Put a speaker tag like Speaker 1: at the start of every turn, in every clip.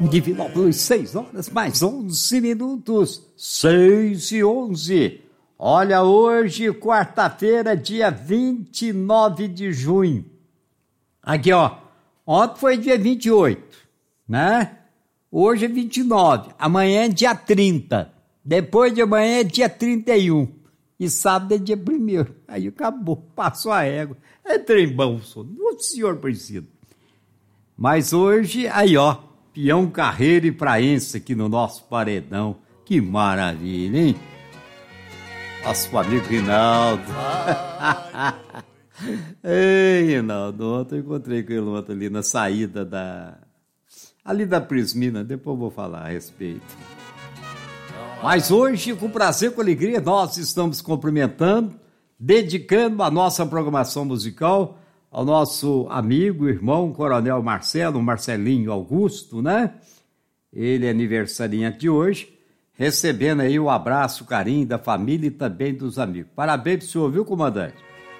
Speaker 1: Divinópolis, 6 horas mais 11 minutos, 6:11. Olha, hoje, quarta-feira, dia 29 de junho. Aqui, ó, ontem foi dia 28, né? Hoje é 29, amanhã é dia 30, depois de amanhã é dia 31, e sábado é dia 1º. Aí acabou, passou a régua. É trem bom, o senhor precisa. Mas hoje, aí, ó, peão carreiro e praense aqui no nosso paredão. Que maravilha, hein? Nosso amigo Rinaldo. Ei, Rinaldo, ontem eu encontrei com ele ontem ali na saída ali da Prismina, depois eu vou falar a respeito. Mas hoje, com prazer, com alegria, nós estamos cumprimentando, dedicando a nossa programação musical ao nosso amigo, irmão, Coronel Marcelinho Augusto, né? Ele é aniversariante de hoje, recebendo aí o abraço, o carinho da família e também dos amigos. Parabéns pro senhor, viu, comandante?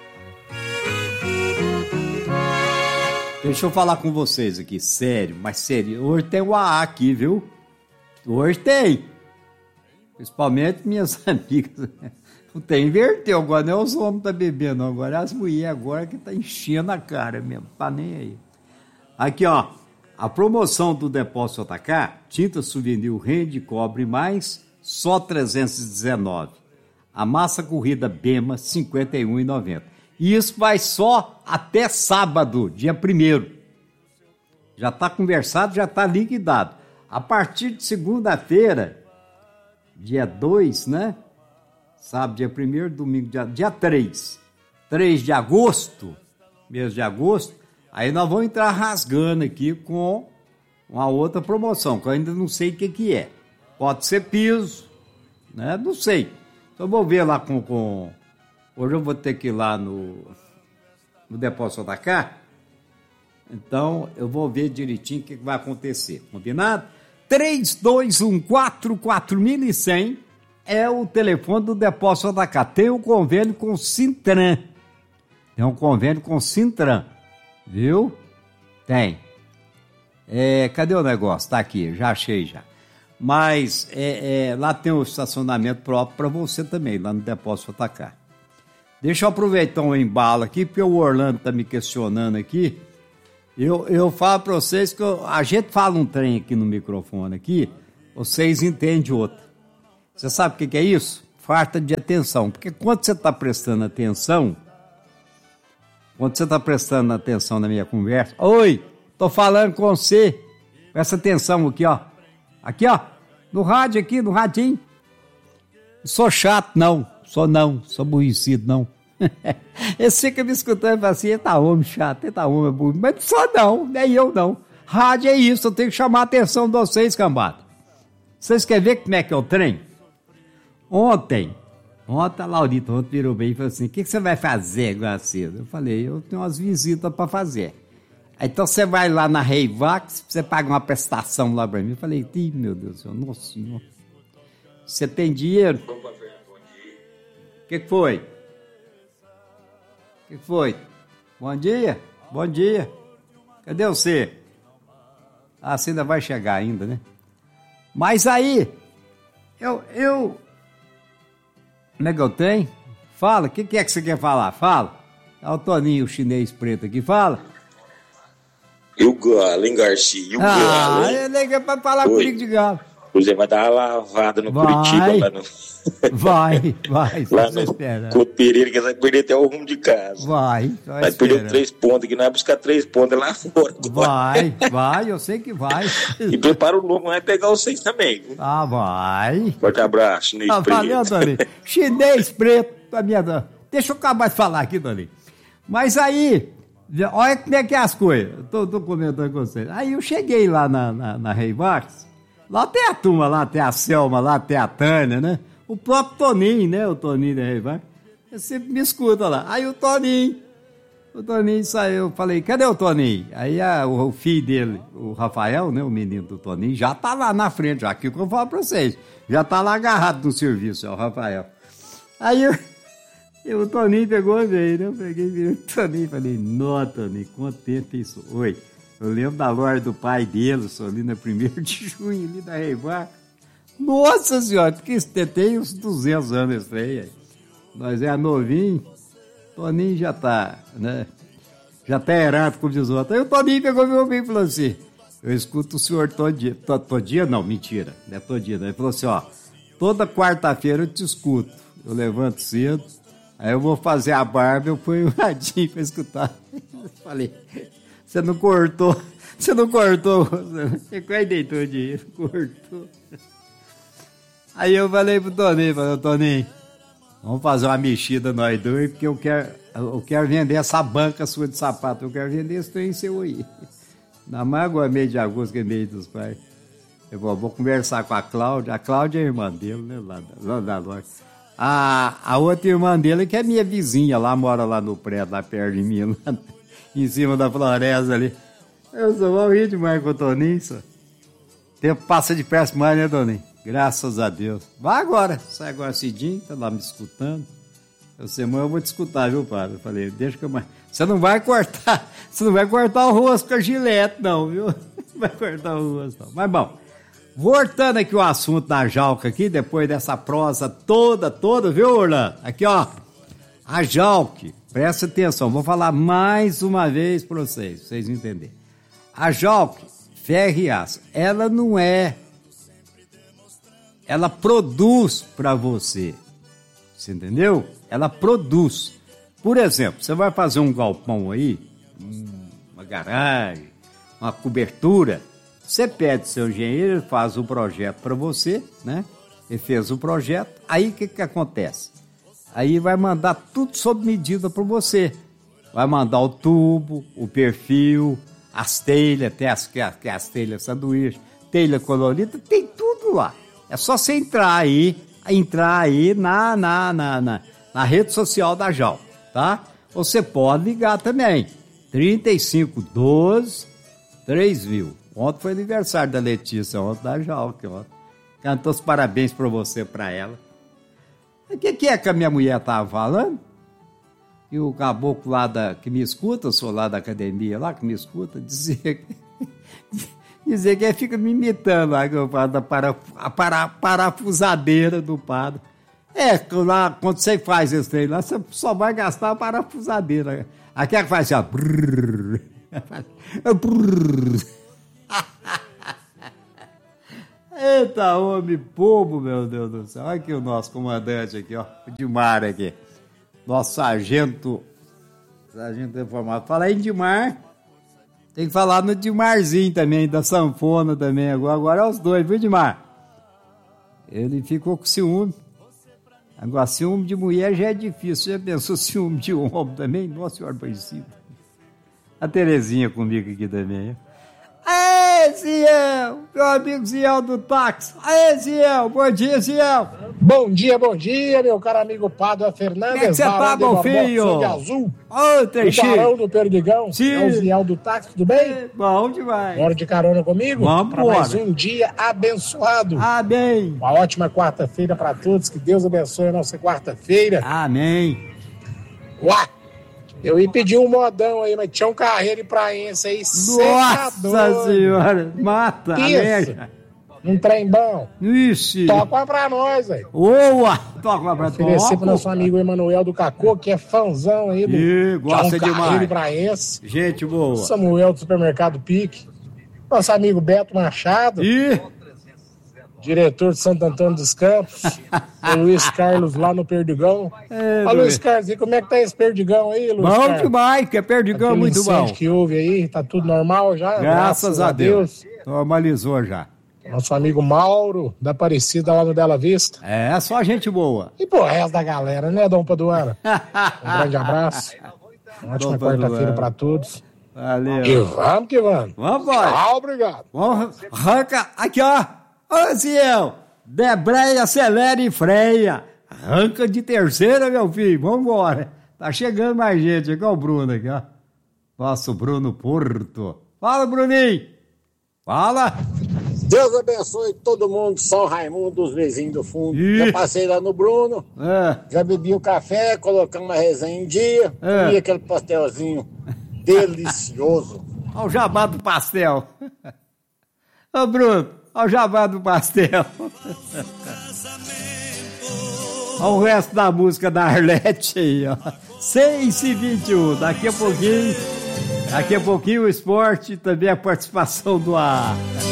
Speaker 1: Deixa eu falar com vocês aqui, sério, mas sério. Hoje tem o AA aqui, viu? Hoje tem. Principalmente minhas amigas. Não tem, inverteu agora, não é os homens que estão bebendo, não. Agora é as mulheres agora que estão enchendo a cara mesmo, tá nem aí. Aqui, ó, a promoção do Depósito JK, tinta souvenir rende cobre mais, só 319. A massa corrida Bema, 51,90. E isso vai só até sábado, dia 1º. Já está conversado, já está liquidado. A partir de segunda-feira, dia 2, né? Sábado, dia 1º, domingo, dia 3. 3 de agosto, mês de agosto, aí nós vamos entrar rasgando aqui com uma outra promoção, que eu ainda não sei o que é. Pode ser piso, né? Não sei. Então eu vou ver lá com... Hoje eu vou ter que ir lá no Depósito da Cá. Então eu vou ver direitinho o que vai acontecer. Combinado? 32144100 é o telefone do Depósito da Cá. Tem um convênio com o Sintran. Tem um convênio com o Sintran. Viu? Tem. Cadê o negócio? Tá aqui, já achei já. Mas lá tem um estacionamento próprio para você também, lá no Depósito da Cá. Deixa eu aproveitar um embalo aqui, porque o Orlando tá me questionando aqui. Eu falo para vocês que a gente fala um trem aqui no microfone aqui, vocês entendem outro. Você sabe o que é isso? Falta de atenção. Porque quando você está prestando atenção, na minha conversa, oi, tô falando com você, presta atenção aqui, ó. Aqui, ó, no rádio aqui, no radinho. Não sou chato, não. Sou aborrecido, não. Esse fica me escutando e fala assim, tá homem chato, tá homem burro. Mas não sou não, nem eu não. Rádio é isso, eu tenho que chamar a atenção de vocês, cambada. Vocês querem ver como é que é o trem? Ontem a Laurita virou bem e falou assim, o que você vai fazer agora cedo? Eu falei, eu tenho umas visitas para fazer. Então você vai lá na Reivax, você paga uma prestação lá para mim. Eu falei, meu Deus do céu, nossa senhora. Você tem dinheiro? O que foi? O que foi? Bom dia. Cadê você? Ah, você ainda vai chegar ainda, né? Mas aí, como é que eu tenho? Fala, o que é que você quer falar? Fala. Olha o Toninho, o chinês preto aqui, fala.
Speaker 2: E o galo, hein, Garcia? E o galo, hein?
Speaker 1: Eu nem pra falar comigo de galo.
Speaker 2: Você vai dar uma lavada no Curitiba lá no...
Speaker 1: Vai.
Speaker 2: Lá no Couto Pereira, que vai perder até o rumo de casa.
Speaker 1: Vai
Speaker 2: perder 3 pontos, que não vai buscar 3 pontos lá fora.
Speaker 1: Vai, eu sei que vai.
Speaker 2: E prepara o lobo, vai pegar vocês também. Viu?
Speaker 1: Ah, vai.
Speaker 2: Forte abraço, chinês preto.
Speaker 1: Valeu, Dani. Chinês preto, a minha dona. Deixa eu acabar de falar aqui, Dani. Mas aí, olha como é que é as coisas. Tô comentando com vocês. Aí eu cheguei lá na Reivax. Lá tem a turma, lá tem a Selma, lá tem a Tânia, né? O próprio Toninho, né? O Toninho da Reivax. Ele sempre me escuta lá. Aí o Toninho saiu, eu falei, cadê o Toninho? Aí o filho dele, o Rafael, né? O menino do Toninho, já tá lá na frente, já aquilo que eu falo pra vocês. Já tá lá agarrado no serviço, o Rafael. Aí o Toninho pegou e veio, né? Eu peguei, virei o Toninho e falei, nó, Toninho, quanto tempo isso? Oi. Eu lembro da loja do pai dele, só ali na 1º de junho, ali da Reivar. Nossa senhora, porque tem uns 200 anos esse trem aí. Nós é novinho, Toninho já tá, né? Já tá errado com os outros. Aí o Toninho pegou meu ouvido e falou assim, eu escuto o senhor todo dia. Todo dia? Não, mentira, não é todo dia. Ele falou assim, ó, toda quarta-feira eu te escuto. Eu levanto cedo, aí eu vou fazer a barba, eu ponho um radinho pra escutar. Eu falei, você não cortou, você quase deitou o dinheiro, cortou. Aí eu falei pro Toninho, vamos fazer uma mexida nós dois, porque eu quero vender essa banca sua de sapato, eu quero vender esse trem seu aí. Na mais agora, mês de agosto, que é mês dos pais. Eu vou conversar com a Cláudia é irmã dele, né, lá da loja. A outra irmã dele, que é minha vizinha, lá mora lá no prédio, lá perto de mim, lá em cima da floresta ali. Eu sou mal rir demais com o Toninho, só. O tempo passa depressa mais, né, Toninho? Graças a Deus. Vai agora, sai agora cedinho, tá lá me escutando. Eu vou te escutar, viu, padre? Eu falei, deixa que eu... Você não vai cortar o rosto com a gilete, não, viu? Não vai cortar o rosto, não. Mas, bom, voltando aqui o assunto da Jalca aqui, depois dessa prosa toda, viu, Orlando? Aqui, ó, a Jalque, presta atenção, vou falar mais uma vez para vocês entenderem. A Jalque, ferro e aço, ela não é... Ela produz para você, entendeu? Ela produz. Por exemplo, você vai fazer um galpão aí, uma garagem, uma cobertura, você pede seu engenheiro, ele faz o projeto para você, né? Ele fez o projeto, aí o que acontece? Aí vai mandar tudo sob medida para você. Vai mandar o tubo, o perfil, as telhas, até as telhas sanduíche, telha colorida, tem tudo lá. É só você entrar aí na rede social da Jal, tá? Você pode ligar também, 3512-3000. Ontem foi aniversário da Letícia, ontem da Jal, que ontem cantou os parabéns pra você, pra ela. O que é que a minha mulher tava falando? E o caboclo lá que me escuta, eu sou lá da academia, lá que me escuta, dizer que ele fica me imitando lá, que eu falo a parafusadeira do padre. Lá, quando você faz esse trem lá, você só vai gastar a parafusadeira. Aqui é que faz assim, ó. Brrr, brrr. Eita, homem bobo, meu Deus do céu. Olha aqui o nosso comandante aqui, ó. O Dimar aqui. Nosso sargento informado. Fala aí, Dimar. Tem que falar no Dimarzinho também, da sanfona também. Agora é os dois, viu, Dimar? Ele ficou com ciúme. Agora, ciúme de mulher já é difícil. Já pensou ciúme de homem também? Nossa Senhora Aparecida. A Terezinha comigo aqui também, hein? Aê, Ziel! Meu amigo Ziel do táxi. Aê, Ziel! Bom dia, Ziel!
Speaker 3: Bom dia, meu caro amigo Pádua Fernandes.
Speaker 1: Como é que você tá, meu filho?
Speaker 3: De azul.
Speaker 1: Ô, Teixeira!
Speaker 3: Barão do Perdigão.
Speaker 1: Sim.
Speaker 3: É o Ziel do táxi, tudo bem?
Speaker 1: Bom demais.
Speaker 3: Bora de carona comigo?
Speaker 1: Vamos
Speaker 3: pra mais um dia abençoado.
Speaker 1: Amém.
Speaker 3: Uma ótima quarta-feira para todos. Que Deus abençoe a nossa quarta-feira.
Speaker 1: Amém.
Speaker 3: Uá! Eu ia pedir um modão aí, mas tinha um carreiro praense aí.
Speaker 1: Nossa Senhora! Mata!
Speaker 3: Isso! Um trem bom.
Speaker 1: Ixi!
Speaker 3: Toca uma pra nós, velho.
Speaker 1: Boa! Toca uma pra nós.
Speaker 3: Oferecer pro nosso amigo Emanuel do Cacô, que é fãzão aí do
Speaker 1: gosta demais.
Speaker 3: Carreiro praense.
Speaker 1: Gente boa.
Speaker 3: Samuel do Supermercado Pique. Nosso amigo Beto Machado. Diretor de Santo Antônio dos Campos. O Luiz Carlos lá no Perdigão. Luiz Carlos, e como é que tá esse Perdigão aí, Luiz Carlos?
Speaker 1: Bom demais, que é Perdigão. Aquele muito bom.
Speaker 3: Que houve aí, tá tudo normal já?
Speaker 1: Graças a Deus. Normalizou já.
Speaker 3: Nosso amigo Mauro, da Aparecida lá no Bela Vista.
Speaker 1: É, só gente boa.
Speaker 3: E pro resto da galera, né, Dom Paduano? Um grande abraço. Uma ótima quarta-feira pra todos.
Speaker 1: Valeu.
Speaker 3: E vamos que vamos.
Speaker 1: Vamos embora.
Speaker 3: Tchau, obrigado.
Speaker 1: Vamos, arranca, aqui ó. Ô, Ziel, debreia, acelera e freia. Arranca de terceira, meu filho. Vamos embora. Tá chegando mais gente. Aqui é o Bruno aqui, ó. Nosso Bruno Porto. Fala, Bruninho. Fala.
Speaker 4: Deus abençoe todo mundo, São Raimundo, dos vizinhos do fundo. Já passei lá no Bruno, já bebi um café, colocamos uma resenha em dia, comi aquele pastelzinho delicioso.
Speaker 1: Olha o jabá do pastel. Ô, Bruno, olha o jabá do pastel. Olha o resto da música da Arlete aí, ó. 6h21. Daqui a pouquinho o esporte e também a participação do AA.